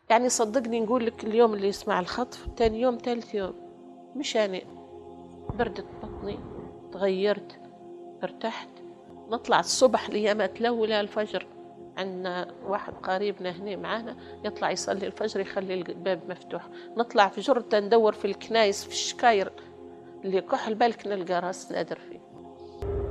يعني صدقني نقول لك اليوم اللي يسمع الخطف تاني يوم ثالث يوم مشاني بردت بطني، تغيرت، ارتحت. نطلع الصبح ليامات الأولى الفجر، عندنا واحد قريبنا هنا معانا يطلع يصلي الفجر يخلي الباب مفتوح، نطلع في جرته ندور في الكنايس في الشكاير اللي كحل بالك نلقى راس نادر فيه.